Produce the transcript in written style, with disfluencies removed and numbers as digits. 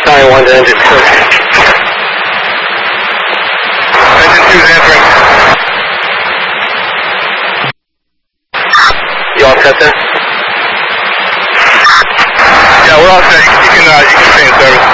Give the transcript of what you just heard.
91 to engine 2. Engine 2's answering. You all set there? Yeah, we're all set. You can stay in service.